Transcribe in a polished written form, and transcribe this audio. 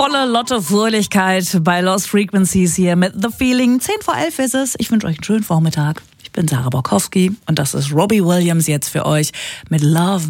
Volle Lotte Fröhlichkeit bei Lost Frequencies hier mit The Feeling. 10:11 ist es. Ich wünsche euch einen schönen Vormittag. Ich bin Sarah Borkowski und das ist Robbie Williams jetzt für euch mit Love